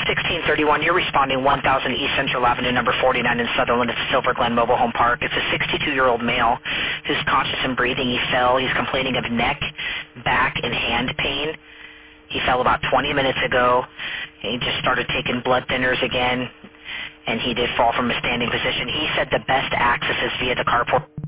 1631, you're responding 1000 East Central Avenue, number 49 in Sutherland. It's Silver Glen Mobile Home Park. It's a 62-year-old male who's conscious and breathing. He fell. He's complaining of neck, back, and hand pain. He fell about 20 minutes ago. He just started taking blood thinners again, and he did fall from a standing position. He said the best access is via the carport.